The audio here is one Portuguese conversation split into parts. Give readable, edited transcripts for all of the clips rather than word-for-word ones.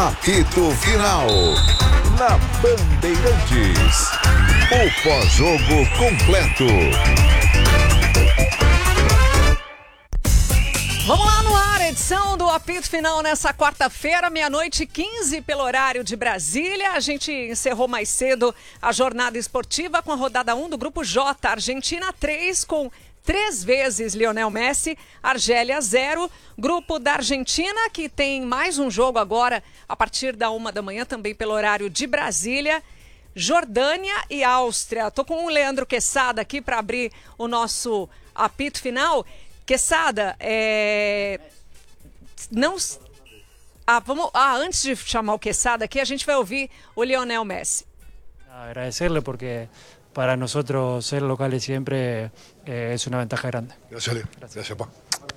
Apito Final. Na Bandeirantes. O pós-jogo completo. Vamos lá no ar, edição do Apito Final nessa quarta-feira, 00:15 pelo horário de Brasília. A gente encerrou mais cedo a jornada esportiva com a rodada 1 do Grupo J. Argentina 3 com 3 vezes Lionel Messi, Argélia 0. Grupo da Argentina que tem mais um jogo agora a partir da 1 da manhã, também pelo horário de Brasília. Jordânia e Áustria. Tô com o Leandro Quesada aqui para abrir o nosso Apito Final. Quesada, antes de chamar o Quesada aqui, a gente vai ouvir o Lionel Messi. Agradecerle porque para nosotros ser locales siempre es una ventaja grande. Gracias, Leo. Gracias, pa.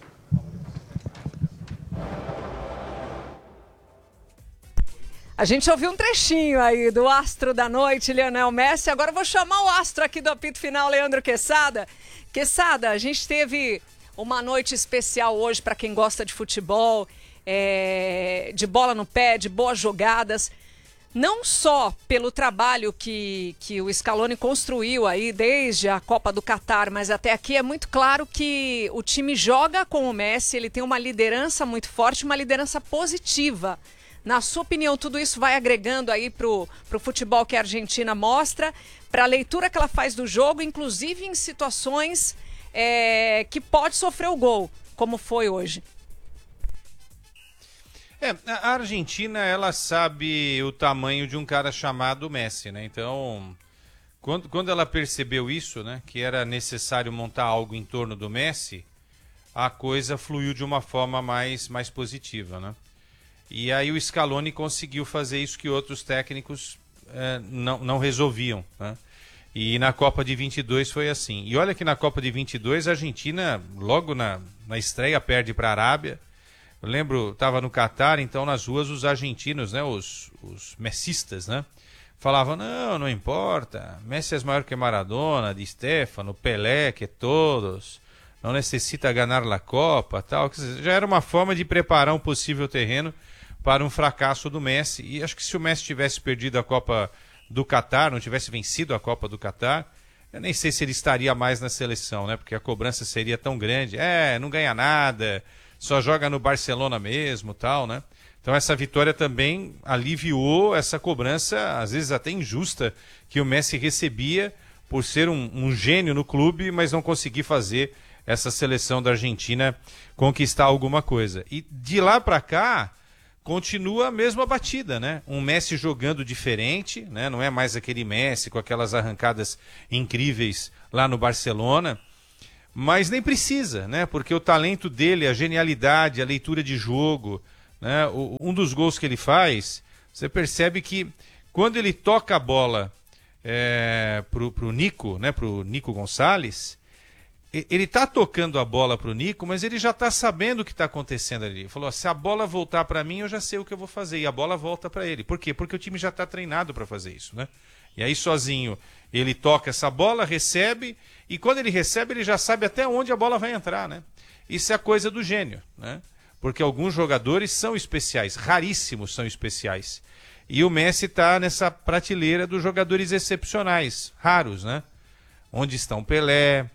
A gente ouviu um trechinho aí do astro da noite, Lionel Messi. Agora eu vou chamar o astro aqui do Apito Final, Leandro Quesada. Quesada, a gente teve uma noite especial hoje para quem gosta de futebol, de bola no pé, de boas jogadas. Não só pelo trabalho que o Scaloni construiu aí desde a Copa do Catar, mas até aqui é muito claro que o time joga com o Messi, ele tem uma liderança muito forte, uma liderança positiva. Na sua opinião, tudo isso vai agregando aí pro futebol que a Argentina mostra, para a leitura que ela faz do jogo, inclusive em situações que pode sofrer o gol, como foi hoje. A Argentina, ela sabe o tamanho de um cara chamado Messi, né? Então, quando ela percebeu isso, né, que era necessário montar algo em torno do Messi, a coisa fluiu de uma forma mais positiva, né? E aí o Scaloni conseguiu fazer isso que outros técnicos não resolviam, né? E na Copa de 22 foi assim. E olha que na Copa de 22 a Argentina, logo na estreia, perde para a Arábia. Eu lembro, estava no Catar, então nas ruas os argentinos, né, os messistas, né, falavam, não importa, Messi é maior que Maradona, Di Stéfano, Pelé, que todos, não necessita ganhar a Copa, tal. Já era uma forma de preparar um possível terreno para um fracasso do Messi. E acho que se o Messi tivesse perdido a Copa do Catar, não tivesse vencido a Copa do Catar, eu nem sei se ele estaria mais na seleção, né? Porque a cobrança seria tão grande. Não ganha nada, só joga no Barcelona mesmo, tal, né? Então essa vitória também aliviou essa cobrança, às vezes até injusta, que o Messi recebia por ser um gênio no clube, mas não conseguir fazer essa seleção da Argentina conquistar alguma coisa. E de lá para cá, continua a mesma batida, né? Um Messi jogando diferente, né? Não é mais aquele Messi com aquelas arrancadas incríveis lá no Barcelona, mas nem precisa, né? Porque o talento dele, a genialidade, a leitura de jogo, né? Um dos gols que ele faz, você percebe que quando ele toca a bola pro Nico, né? Pro Nico Gonçalves, ele tá tocando a bola pro Nico, mas ele já tá sabendo o que tá acontecendo ali. Ele falou, se a bola voltar para mim, eu já sei o que eu vou fazer. E a bola volta para ele. Por quê? Porque o time já tá treinado para fazer isso, né? E aí sozinho, ele toca essa bola, recebe, e quando ele recebe, ele já sabe até onde a bola vai entrar, né? Isso é a coisa do gênio, né? Porque alguns jogadores são especiais, raríssimos são especiais. E o Messi tá nessa prateleira dos jogadores excepcionais, raros, né? Onde estão Pelé,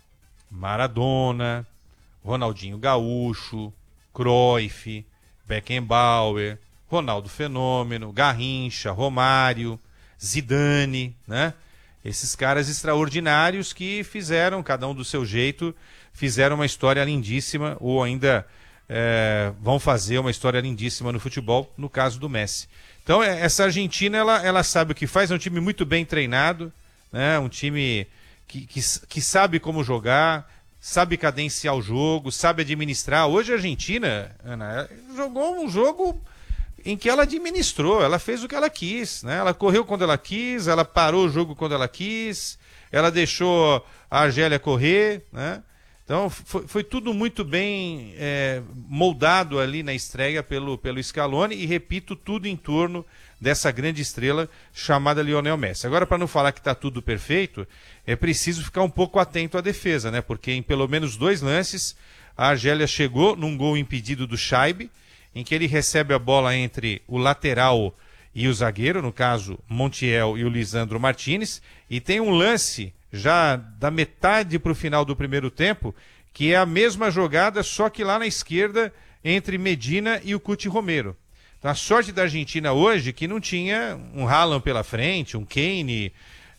Maradona, Ronaldinho Gaúcho, Cruyff, Beckenbauer, Ronaldo Fenômeno, Garrincha, Romário, Zidane, né? Esses caras extraordinários que fizeram, cada um do seu jeito, fizeram uma história lindíssima, ou ainda vão fazer uma história lindíssima no futebol, no caso do Messi. Então essa Argentina, ela sabe o que faz, é um time muito bem treinado, né? Um time que sabe como jogar, sabe cadenciar o jogo, sabe administrar. Hoje a Argentina, Ana, jogou um jogo em que ela administrou, ela fez o que ela quis, né? Ela correu quando ela quis, ela parou o jogo quando ela quis, ela deixou a Argélia correr, né? Então foi tudo muito bem moldado ali na estreia pelo Scaloni, e repito, tudo em torno dessa grande estrela chamada Lionel Messi. Agora, para não falar que está tudo perfeito, é preciso ficar um pouco atento à defesa, né? Porque em pelo menos 2 lances a Argélia chegou num gol impedido do Shaibi, em que ele recebe a bola entre o lateral e o zagueiro, no caso, Montiel e o Lisandro Martinez, e tem um lance já da metade para o final do primeiro tempo, que é a mesma jogada, só que lá na esquerda, entre Medina e o Cuti Romero. Então, a sorte da Argentina hoje que não tinha um Haaland pela frente, um Kane,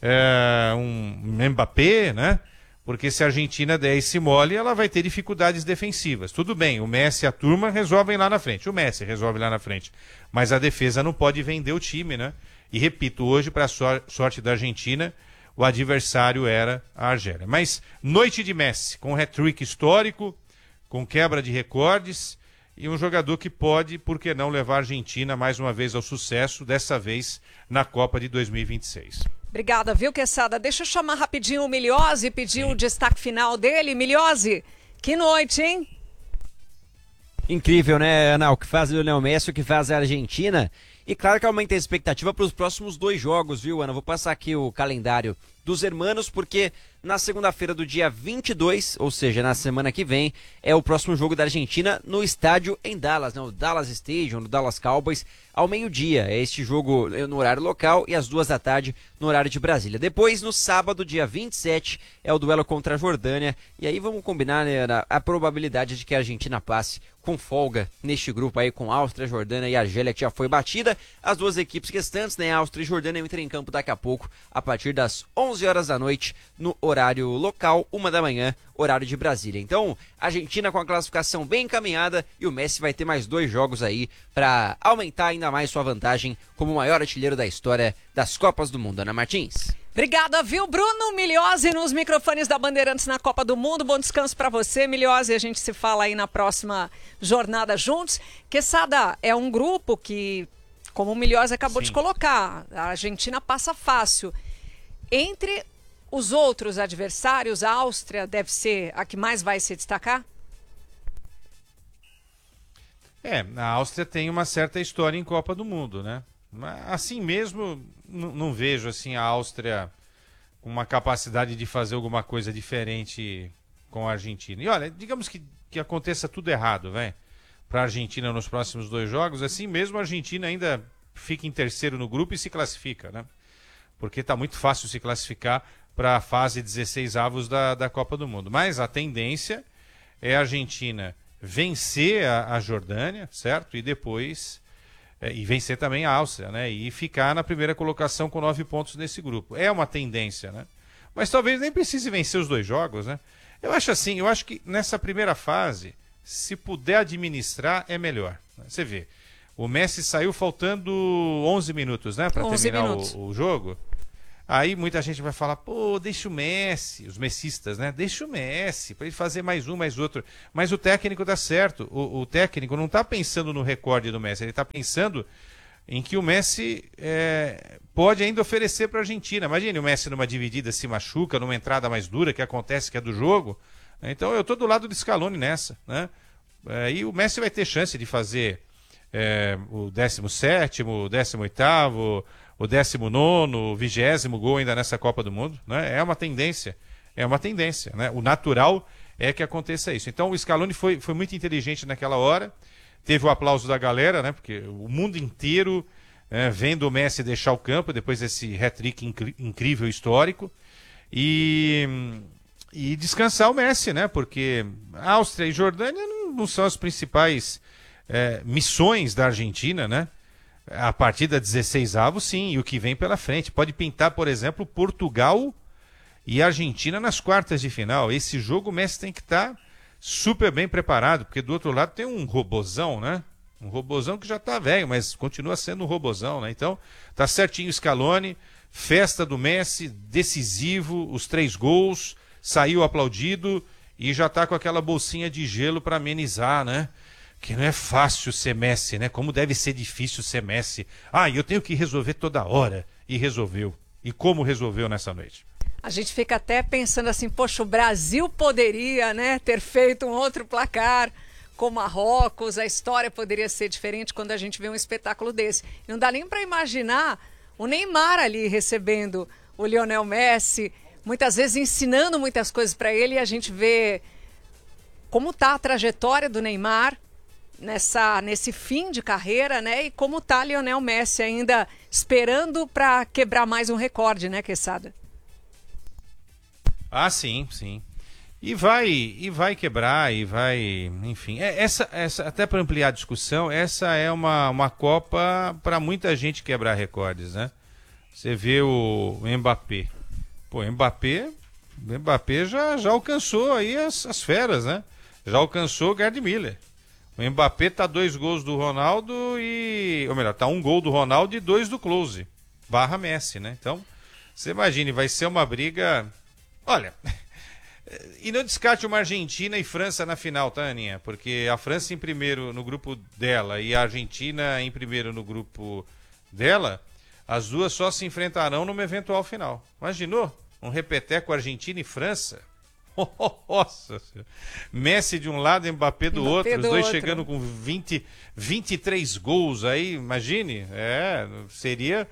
um Mbappé, né? Porque se a Argentina der esse mole, ela vai ter dificuldades defensivas. Tudo bem, o Messi e a turma resolvem lá na frente. O Messi resolve lá na frente. Mas a defesa não pode vender o time, né? E repito, hoje, para a sorte da Argentina, o adversário era a Argélia. Mas noite de Messi, com hat-trick histórico, com quebra de recordes, e um jogador que pode, por que não, levar a Argentina mais uma vez ao sucesso, dessa vez na Copa de 2026. Obrigada, viu, Quesada? Deixa eu chamar rapidinho o Miliose e pedir o destaque final dele. Miliose, que noite, hein? Incrível, né, Ana? O que faz o Lionel Messi, o que faz a Argentina. E claro que aumenta a expectativa para os próximos 2 jogos, viu, Ana? Vou passar aqui o calendário dos hermanos, porque na segunda-feira do dia 22, ou seja, na semana que vem, é o próximo jogo da Argentina no estádio em Dallas, né? O Dallas Stadium, no Dallas Cowboys, ao meio-dia. É este jogo no horário local e às 2 da tarde no horário de Brasília. Depois, no sábado, dia 27, é o duelo contra a Jordânia. E aí vamos combinar, né, Ana, a probabilidade de que a Argentina passe com folga neste grupo aí com Áustria, Jordânia e Argélia, que já foi batida. As duas equipes restantes, né, Áustria e Jordânia, entram em campo daqui a pouco, a partir das 11 horas da noite, no horário local, 1 da manhã, horário de Brasília. Então, a Argentina com a classificação bem encaminhada e o Messi vai ter mais 2 jogos aí para aumentar ainda mais sua vantagem como o maior artilheiro da história das Copas do Mundo. Ana Martins. Obrigada, viu, Bruno Miliose nos microfones da Bandeirantes na Copa do Mundo. Bom descanso para você, Miliose. A gente se fala aí na próxima jornada juntos. Quesada, é um grupo que, como o Miliose acabou de colocar, a Argentina passa fácil. Entre os outros adversários, a Áustria deve ser a que mais vai se destacar? A Áustria tem uma certa história em Copa do Mundo, né? Assim mesmo, não vejo assim a Áustria com uma capacidade de fazer alguma coisa diferente com a Argentina. E olha, digamos que aconteça tudo errado, velho, para a Argentina nos próximos 2 jogos, assim mesmo a Argentina ainda fica em terceiro no grupo e se classifica, né? Porque tá muito fácil se classificar para a fase 16avos da Copa do Mundo. Mas a tendência é a Argentina vencer a Jordânia, certo? E depois e vencer também a Áustria, né? E ficar na primeira colocação com 9 pontos nesse grupo. É uma tendência, né? Mas talvez nem precise vencer os 2 jogos, né? Eu acho assim, eu acho que nessa primeira fase, se puder administrar, é melhor. Você vê, o Messi saiu faltando 11 minutos, né? Para terminar o jogo. Aí muita gente vai falar, pô, deixa o Messi, os messistas, né? Deixa o Messi, para ele fazer mais um, mais outro. Mas o técnico dá certo. O técnico não está pensando no recorde do Messi, ele está pensando em que o Messi pode ainda oferecer para a Argentina. Imagine o Messi numa dividida se machuca, numa entrada mais dura, que acontece, que é do jogo. Então eu estou do lado do Scaloni nessa, né? E o Messi vai ter chance de fazer o 17º, o 18º, o 19º, o 20º gol ainda nessa Copa do Mundo, né? É uma tendência, né? O natural é que aconteça isso. Então o Scaloni foi muito inteligente naquela hora, teve o aplauso da galera, né? Porque o mundo inteiro vendo o Messi deixar o campo depois desse hat-trick incrível, histórico, e descansar o Messi, né? Porque Áustria e Jordânia não são as principais missões da Argentina, né? A partir da 16avos, sim, e o que vem pela frente. Pode pintar, por exemplo, Portugal e Argentina nas quartas de final. Esse jogo o Messi tem que estar super bem preparado, porque do outro lado tem um robozão, né? Um robozão que já tá velho, mas continua sendo um robozão, né? Então, tá certinho o Scaloni, festa do Messi, decisivo, os 3 gols, saiu aplaudido e já tá com aquela bolsinha de gelo para amenizar, né? Que não é fácil ser Messi, né? Como deve ser difícil ser Messi. Eu tenho que resolver toda hora. E resolveu. E como resolveu nessa noite? A gente fica até pensando assim, poxa, o Brasil poderia, né, ter feito um outro placar com Marrocos, a história poderia ser diferente quando a gente vê um espetáculo desse. Não dá nem para imaginar o Neymar ali recebendo o Lionel Messi, muitas vezes ensinando muitas coisas para ele, e a gente vê como tá a trajetória do Neymar. nesse fim de carreira, né? E como tá Lionel Messi ainda esperando para quebrar mais um recorde, né, Quesada? Ah, sim, sim. E vai quebrar, e vai, enfim. Essa até para ampliar a discussão, essa é uma Copa para muita gente quebrar recordes, né? Você vê o Mbappé. Pô, o Mbappé já alcançou aí as feras, né? Já alcançou o Gerd Müller. O Mbappé tá 2 gols do Ronaldo ou melhor, tá 1 gol do Ronaldo e 2 do Klose, / Messi, né? Então, você imagine, vai ser uma briga... Olha, e não descarte uma Argentina e França na final, tá, Aninha? Porque a França em primeiro no grupo dela e a Argentina em primeiro no grupo dela, as duas só se enfrentarão numa eventual final. Imaginou? Um repeteco Argentina e França? Nossa, Messi de um lado, Mbappé do outro, os dois chegando com 23 gols aí, imagine, seria...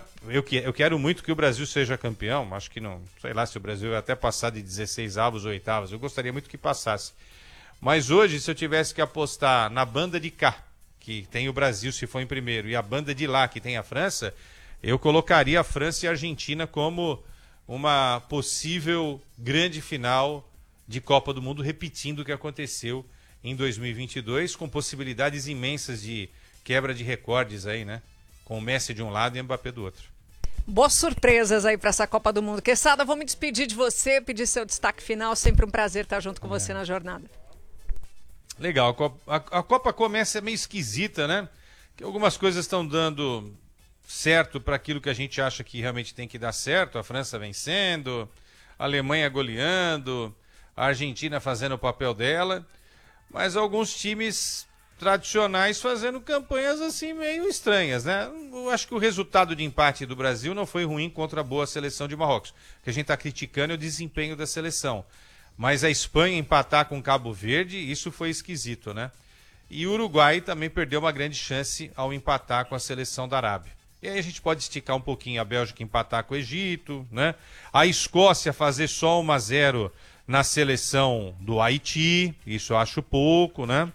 Eu quero muito que o Brasil seja campeão, acho que não, sei lá se o Brasil vai até passar de 16avos ou 8avos, eu gostaria muito que passasse. Mas hoje, se eu tivesse que apostar na banda de cá, que tem o Brasil se for em primeiro, e a banda de lá, que tem a França, eu colocaria a França e a Argentina como uma possível grande final de Copa do Mundo, repetindo o que aconteceu em 2022, com possibilidades imensas de quebra de recordes aí, né? Com o Messi de um lado e Mbappé do outro. Boas surpresas aí para essa Copa do Mundo. Quesada, vou me despedir de você, pedir seu destaque final. Sempre um prazer estar junto com você na jornada. Legal. A Copa começa meio esquisita, né? Que algumas coisas estão dando certo para aquilo que a gente acha que realmente tem que dar certo. A França vencendo, a Alemanha goleando, a Argentina fazendo o papel dela. Mas alguns times tradicionais fazendo campanhas assim meio estranhas, né? Eu acho que o resultado de empate do Brasil não foi ruim contra a boa seleção de Marrocos. O que a gente está criticando é o desempenho da seleção. Mas a Espanha empatar com Cabo Verde, isso foi esquisito, né? E o Uruguai também perdeu uma grande chance ao empatar com a seleção da Arábia. E aí a gente pode esticar um pouquinho a Bélgica empatar com o Egito, né? A Escócia fazer só 1-0 na seleção do Haiti, isso eu acho pouco, né?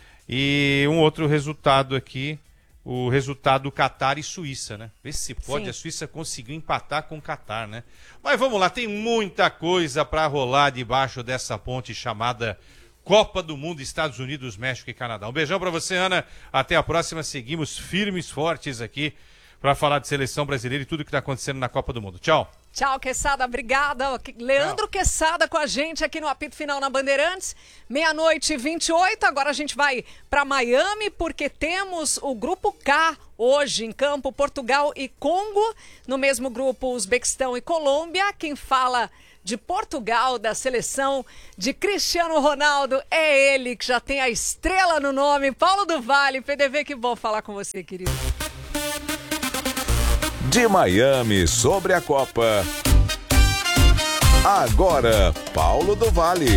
E um outro resultado aqui, o resultado Catar e Suíça, né? Vê se pode. Sim. A Suíça conseguiu empatar com o Catar, né? Mas vamos lá, tem muita coisa para rolar debaixo dessa ponte chamada Copa do Mundo, Estados Unidos, México e Canadá. Um beijão para você, Ana. Até a próxima. Seguimos firmes, fortes aqui para falar de seleção brasileira e tudo que está acontecendo na Copa do Mundo. Tchau. Tchau, Quesada, obrigada. Leandro Quesada com a gente aqui no Apito Final na Bandeirantes, 00:28. Agora a gente vai para Miami porque temos o grupo K hoje em campo, Portugal e Congo. No mesmo grupo, Uzbequistão e Colômbia. Quem fala de Portugal, da seleção de Cristiano Ronaldo, é ele que já tem a estrela no nome, Paulo do Vale. PDV, que bom falar com você, querido. De Miami sobre a Copa. Agora, Paulo do Vale.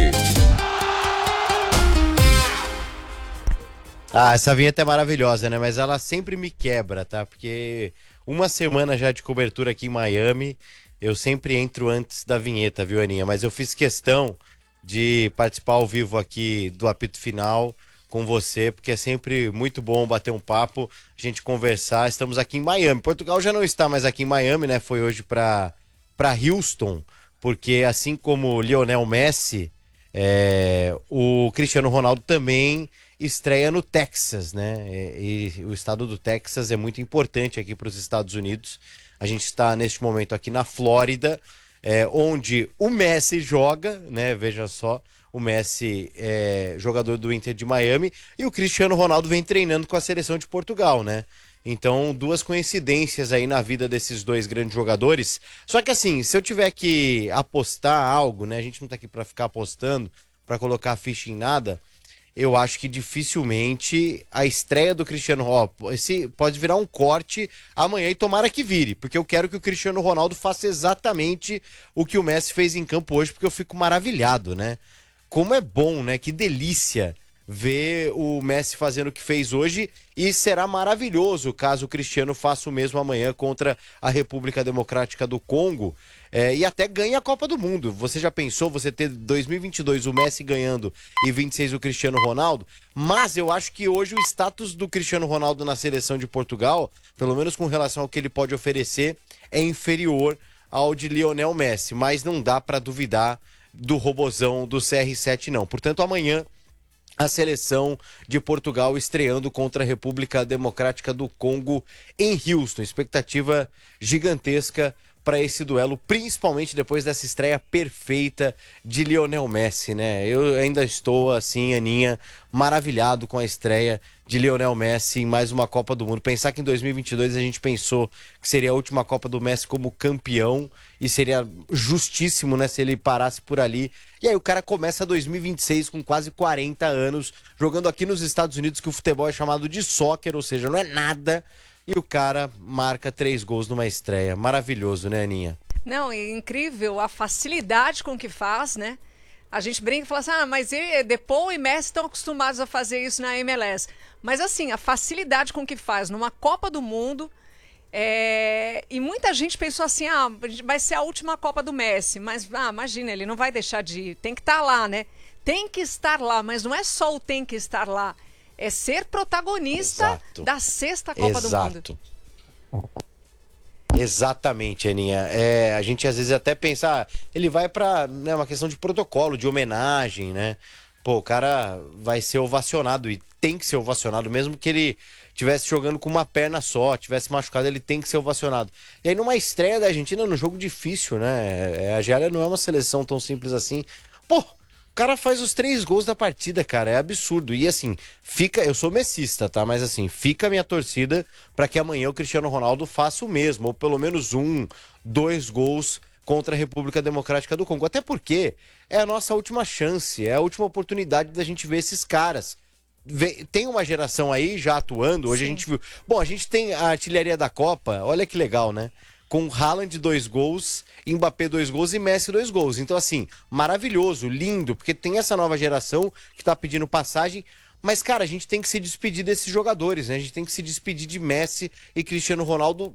Essa vinheta é maravilhosa, né? Mas ela sempre me quebra, tá? Porque uma semana já de cobertura aqui em Miami, eu sempre entro antes da vinheta, viu, Aninha? Mas eu fiz questão de participar ao vivo aqui do Apito Final com você, porque é sempre muito bom bater um papo, a gente conversar. Estamos aqui em Miami. Portugal já não está mais aqui em Miami, né? Foi hoje para Houston, porque assim como Lionel Messi, o Cristiano Ronaldo também estreia no Texas, né? E o estado do Texas é muito importante aqui para os Estados Unidos. A gente está neste momento aqui na Flórida, onde o Messi joga, né? Veja só. O Messi é jogador do Inter de Miami e o Cristiano Ronaldo vem treinando com a seleção de Portugal, né? Então, duas coincidências aí na vida desses dois grandes jogadores. Só que assim, se eu tiver que apostar algo, né? A gente não tá aqui para ficar apostando, para colocar a ficha em nada. Eu acho que dificilmente a estreia do Cristiano Ronaldo, esse pode virar um corte amanhã e tomara que vire, porque eu quero que o Cristiano Ronaldo faça exatamente o que o Messi fez em campo hoje, porque eu fico maravilhado, né? Como é bom, né? Que delícia ver o Messi fazendo o que fez hoje e será maravilhoso caso o Cristiano faça o mesmo amanhã contra a República Democrática do Congo e até ganhe a Copa do Mundo. Você já pensou você ter 2022 o Messi ganhando e 26 o Cristiano Ronaldo? Mas eu acho que hoje o status do Cristiano Ronaldo na seleção de Portugal, pelo menos com relação ao que ele pode oferecer, é inferior ao de Lionel Messi, mas não dá para duvidar do robozão do CR7 não. Portanto, amanhã a seleção de Portugal estreando contra a República Democrática do Congo em Houston. Expectativa gigantesca para esse duelo, principalmente depois dessa estreia perfeita de Lionel Messi, né? Eu ainda estou, assim, Aninha, maravilhado com a estreia de Lionel Messi em mais uma Copa do Mundo. Pensar que em 2022 a gente pensou que seria a última Copa do Messi como campeão e seria justíssimo, né, se ele parasse por ali. E aí o cara começa 2026 com quase 40 anos, jogando aqui nos Estados Unidos, que o futebol é chamado de soccer, ou seja, não é nada. E o cara marca 3 gols numa estreia. Maravilhoso, né, Aninha? Não, é incrível a facilidade com que faz, né? A gente brinca e fala assim, mas Depou e Messi estão acostumados a fazer isso na MLS. Mas assim, a facilidade com que faz numa Copa do Mundo, e muita gente pensou assim, vai ser a última Copa do Messi, mas imagina, ele não vai deixar de ir, tem que estar lá, né? Tem que estar lá, mas não é só o tem que estar lá, é ser protagonista da 6ª Copa do Mundo. Exatamente, Aninha. A gente às vezes até pensa, ele vai pra uma questão de protocolo, de homenagem, né? Pô, o cara vai ser ovacionado e tem que ser ovacionado, mesmo que ele estivesse jogando com uma perna só, tivesse machucado, ele tem que ser ovacionado. E aí numa estreia da Argentina, num jogo difícil, né? A Argélia não é uma seleção tão simples assim. Pô, o cara faz os 3 gols da partida, cara, é absurdo. E assim, eu sou messista, tá? Mas assim, fica a minha torcida para que amanhã o Cristiano Ronaldo faça o mesmo, ou pelo menos 1, 2 gols contra a República Democrática do Congo. Até porque é a nossa última chance, é a última oportunidade da gente ver esses caras. Tem uma geração aí já atuando, hoje a gente viu. Bom, a gente tem a artilharia da Copa, olha que legal, né? Com Haaland 2 gols, Mbappé 2 gols e Messi 2 gols. Então, assim, maravilhoso, lindo, porque tem essa nova geração que tá pedindo passagem. Mas, cara, a gente tem que se despedir desses jogadores, né? A gente tem que se despedir de Messi e Cristiano Ronaldo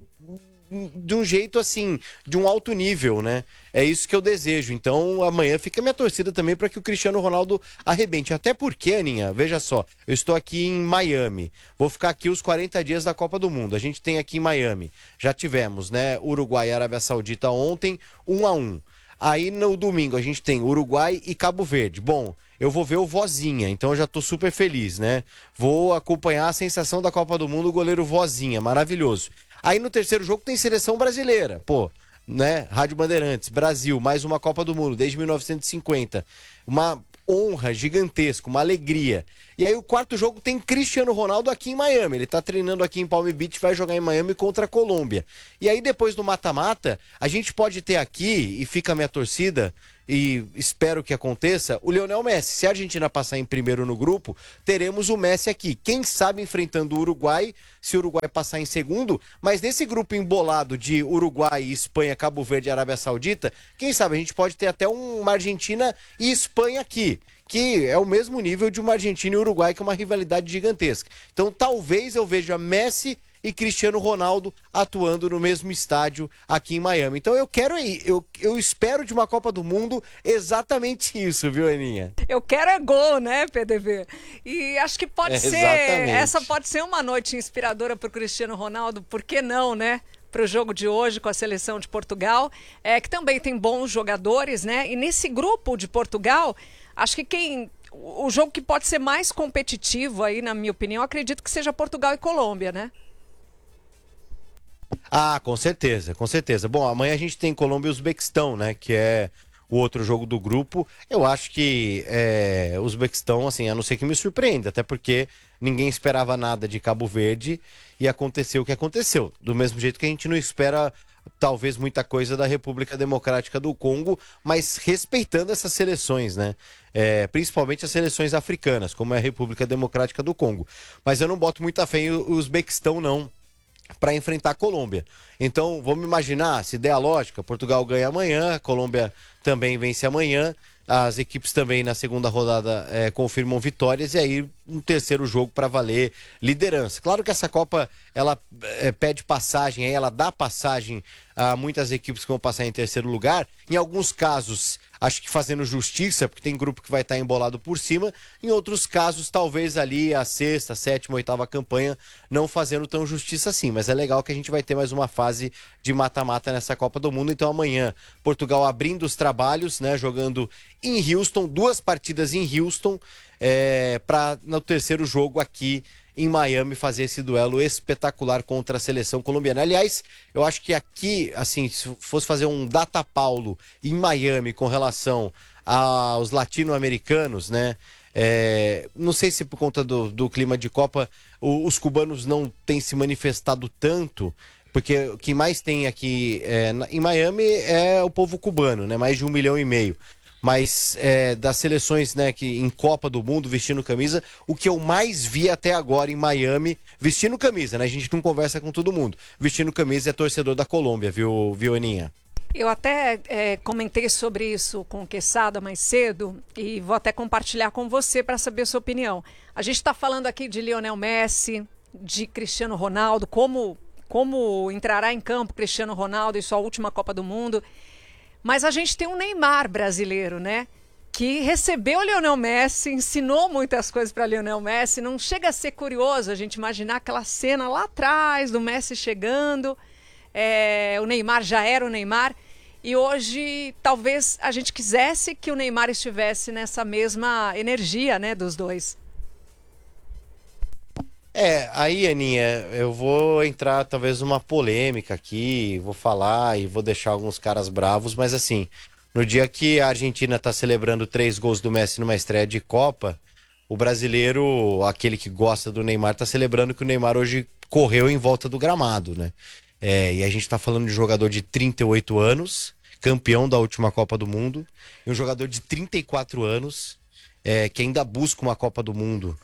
de um jeito, assim, de um alto nível, né? É isso que eu desejo. Então, amanhã fica a minha torcida também para que o Cristiano Ronaldo arrebente. Até porque, Aninha, veja só, eu estou aqui em Miami. Vou ficar aqui os 40 dias da Copa do Mundo. A gente tem aqui em Miami. Já tivemos, né? Uruguai e Arábia Saudita ontem, 1-1. Aí no domingo a gente tem Uruguai e Cabo Verde. Bom, eu vou ver o Vozinha, então eu já tô super feliz, né? Vou acompanhar a sensação da Copa do Mundo, o goleiro Vozinha, maravilhoso. Aí no terceiro jogo tem seleção brasileira, pô, né? Rádio Bandeirantes, Brasil, mais uma Copa do Mundo desde 1950. Uma honra gigantesca, uma alegria. E aí o quarto jogo tem Cristiano Ronaldo aqui em Miami. Ele tá treinando aqui em Palm Beach, vai jogar em Miami contra a Colômbia. E aí depois do mata-mata, a gente pode ter aqui, e fica a minha torcida, e espero que aconteça, o Lionel Messi. Se a Argentina passar em primeiro no grupo, teremos o Messi aqui. Quem sabe enfrentando o Uruguai, se o Uruguai passar em segundo, mas nesse grupo embolado de Uruguai, Espanha, Cabo Verde e Arábia Saudita, quem sabe a gente pode ter até uma Argentina e Espanha aqui, que é o mesmo nível de uma Argentina e Uruguai, que é uma rivalidade gigantesca. Então talvez eu veja Messi e Cristiano Ronaldo atuando no mesmo estádio aqui em Miami. Então eu quero ir, eu espero de uma Copa do Mundo exatamente isso, viu, Aninha? Eu quero é gol, né, PDV? E acho que pode ser, essa pode ser uma noite inspiradora para o Cristiano Ronaldo, por que não, né? Para o jogo de hoje com a seleção de Portugal, que também tem bons jogadores, né? E nesse grupo de Portugal, acho que o jogo que pode ser mais competitivo aí, na minha opinião, acredito que seja Portugal e Colômbia, né? Ah, com certeza, com certeza. Bom, amanhã a gente tem Colômbia e Uzbequistão, né? Que é o outro jogo do grupo. Eu acho que o Uzbequistão, assim, a não ser que me surpreenda, até porque ninguém esperava nada de Cabo Verde e aconteceu o que aconteceu. Do mesmo jeito que a gente não espera, talvez, muita coisa da República Democrática do Congo, mas respeitando essas seleções, né? Principalmente as seleções africanas, como é a República Democrática do Congo. Mas eu não boto muita fé em Uzbequistão, não, para enfrentar a Colômbia. Então, vamos imaginar, se der a lógica, Portugal ganha amanhã, a Colômbia também vence amanhã, As equipes também na segunda rodada confirmam vitórias e aí um terceiro jogo para valer liderança. Claro que essa Copa ela pede passagem, ela dá passagem a muitas equipes que vão passar em terceiro lugar. Em alguns casos, acho que fazendo justiça, porque tem grupo que vai estar embolado por cima. Em outros casos, talvez ali a sexta, sétima, oitava campanha não fazendo tão justiça assim. Mas é legal que a gente vai ter mais uma fase de mata-mata nessa Copa do Mundo. Então amanhã, Portugal abrindo os trabalhos, né, jogando em Houston, 2 partidas em Houston, para no terceiro jogo aqui em Miami fazer esse duelo espetacular contra a seleção colombiana. Aliás, eu acho que aqui, assim, se fosse fazer um data Paulo em Miami com relação aos latino-americanos, né? Não sei se por conta do clima de Copa os cubanos não têm se manifestado tanto, porque o que mais tem aqui em Miami é o povo cubano, né? Mais de 1,5 milhão. Mas das seleções, né, que em Copa do Mundo vestindo camisa, o que eu mais vi até agora em Miami, vestindo camisa, né? A gente não conversa com todo mundo. Vestindo camisa é torcedor da Colômbia, viu, Aninha? Eu até comentei sobre isso com o Quesada mais cedo e vou até compartilhar com você para saber a sua opinião. A gente está falando aqui de Lionel Messi, de Cristiano Ronaldo, como entrará em campo Cristiano Ronaldo em sua última Copa do Mundo. Mas a gente tem um Neymar brasileiro, né? Que recebeu o Lionel Messi, ensinou muitas coisas para Lionel Messi. Não chega a ser curioso a gente imaginar aquela cena lá atrás do Messi chegando. O Neymar já era o Neymar. E hoje talvez a gente quisesse que o Neymar estivesse nessa mesma energia, né, dos dois. Aí, Aninha, eu vou entrar talvez numa polêmica aqui, vou falar e vou deixar alguns caras bravos, mas assim, no dia que a Argentina tá celebrando 3 gols do Messi numa estreia de Copa, o brasileiro, aquele que gosta do Neymar, tá celebrando que o Neymar hoje correu em volta do gramado, né? E a gente tá falando de um jogador de 38 anos, campeão da última Copa do Mundo, e um jogador de 34 anos, que ainda busca uma Copa do Mundo.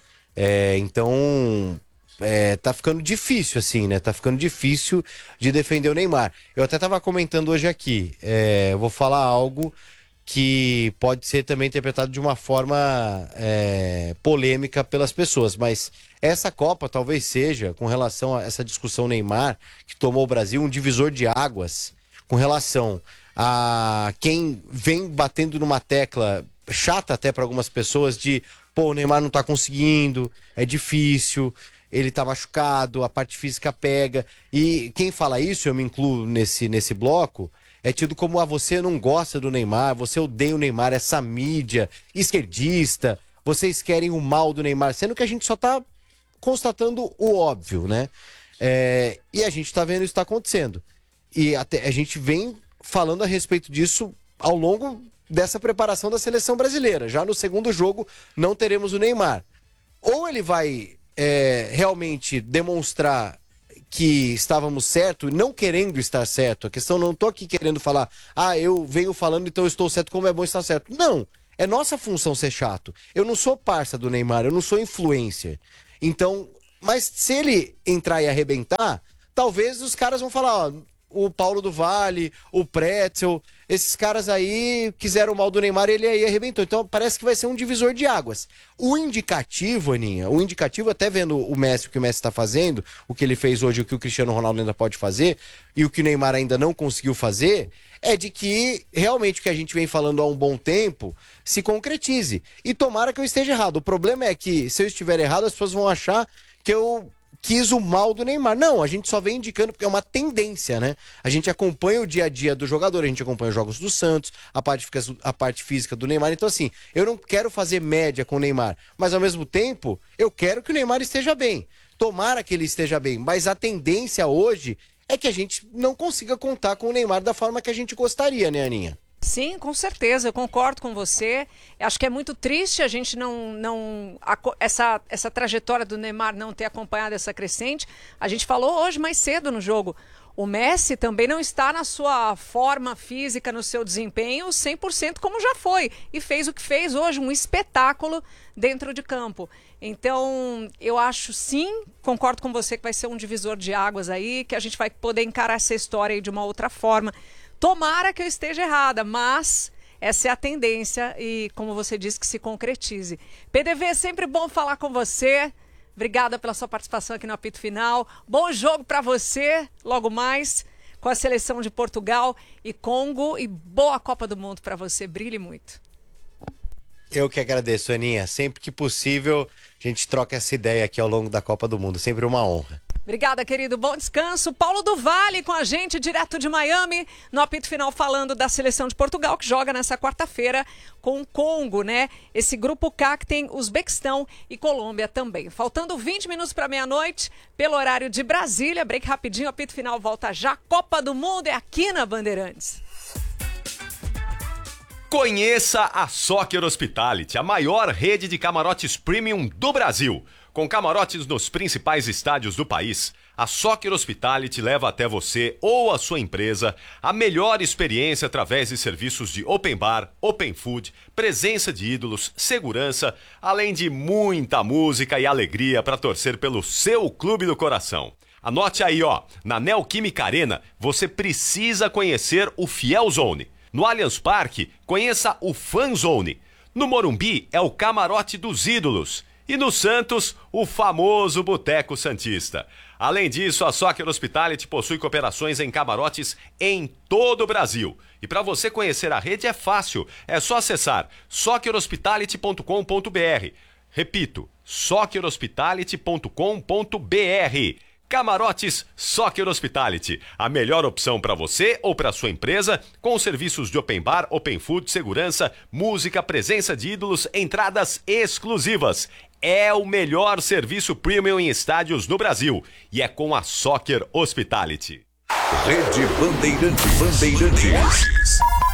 Então, tá ficando difícil, assim, né? Tá ficando difícil de defender o Neymar. Eu até tava comentando hoje aqui, eu vou falar algo que pode ser também interpretado de uma forma polêmica pelas pessoas, mas essa Copa talvez seja, com relação a essa discussão Neymar, que tomou o Brasil, um divisor de águas com relação a quem vem batendo numa tecla chata até para algumas pessoas de o Neymar não tá conseguindo, é difícil, ele tá machucado, a parte física pega. E quem fala isso, eu me incluo nesse bloco, é tido como você não gosta do Neymar, você odeia o Neymar, essa mídia esquerdista, vocês querem o mal do Neymar, sendo que a gente só tá constatando o óbvio, né? E a gente tá vendo isso tá acontecendo. E até a gente vem falando a respeito disso ao longo dessa preparação da seleção brasileira. Já no segundo jogo não teremos o Neymar. Ou ele vai realmente demonstrar que estávamos certo, não querendo estar certo. A questão, não estou aqui querendo falar, eu venho falando, então eu estou certo, como é bom estar certo. Não, é nossa função ser chato. Eu não sou parça do Neymar, eu não sou influencer. Então, mas se ele entrar e arrebentar, talvez os caras vão falar, o Paulo do Vale, o Pretzel, esses caras aí quiseram o mal do Neymar e ele aí arrebentou. Então parece que vai ser um divisor de águas. O indicativo, Aninha, até vendo o Messi, o que o Messi está fazendo, o que ele fez hoje, o que o Cristiano Ronaldo ainda pode fazer, e o que o Neymar ainda não conseguiu fazer, é de que realmente o que a gente vem falando há um bom tempo se concretize. E tomara que eu esteja errado. O problema é que, se eu estiver errado, as pessoas vão achar que eu quis o mal do Neymar. Não, a gente só vem indicando porque é uma tendência, né? A gente acompanha o dia a dia do jogador, a gente acompanha os jogos do Santos, a parte física do Neymar. Então, assim, eu não quero fazer média com o Neymar, mas ao mesmo tempo, eu quero que o Neymar esteja bem. Tomara que ele esteja bem, mas a tendência hoje é que a gente não consiga contar com o Neymar da forma que a gente gostaria, né, Aninha? Sim, com certeza, eu concordo com você. Acho que é muito triste a gente essa trajetória do Neymar não ter acompanhado essa crescente. A gente falou hoje mais cedo no jogo. O Messi também não está na sua forma física, no seu desempenho 100% como já foi. E fez o que fez hoje, um espetáculo dentro de campo. Então, eu acho sim, concordo com você que vai ser um divisor de águas aí, que a gente vai poder encarar essa história aí de uma outra forma. Tomara que eu esteja errada, mas essa é a tendência e, como você disse, que se concretize. PDV, é sempre bom falar com você. Obrigada pela sua participação aqui no Apito Final. Bom jogo para você, logo mais, com a seleção de Portugal e Congo. E boa Copa do Mundo para você. Brilhe muito. Eu que agradeço, Aninha. Sempre que possível, a gente troca essa ideia aqui ao longo da Copa do Mundo. Sempre uma honra. Obrigada, querido. Bom descanso. Paulo do Vale com a gente, direto de Miami, no Apito Final, falando da seleção de Portugal, que joga nessa quarta-feira com o Congo, né? Esse grupo K que tem Uzbequistão e Colômbia também. Faltando 20 minutos para meia-noite, pelo horário de Brasília. Break rapidinho, Apito Final volta já. Copa do Mundo é aqui na Bandeirantes. Conheça a Soccer Hospitality, a maior rede de camarotes premium do Brasil. Com camarotes nos principais estádios do país, a Soccer Hospitality leva até você ou a sua empresa a melhor experiência através de serviços de open bar, open food, presença de ídolos, segurança, além de muita música e alegria para torcer pelo seu clube do coração. Anote aí, ó, na Neoquímica Arena você precisa conhecer o Fiel Zone. No Allianz Parque, conheça o Fan Zone. No Morumbi é o Camarote dos Ídolos. E no Santos, o famoso Boteco Santista. Além disso, a Soccer Hospitality possui cooperações em camarotes em todo o Brasil. E para você conhecer a rede é fácil, é só acessar soccerhospitality.com.br. Repito, soccerhospitality.com.br. Camarotes Soccer Hospitality, a melhor opção para você ou para sua empresa, com serviços de open bar, open food, segurança, música, presença de ídolos, entradas exclusivas. É o melhor serviço premium em estádios no Brasil e é com a Soccer Hospitality. Rede Bandeirantes.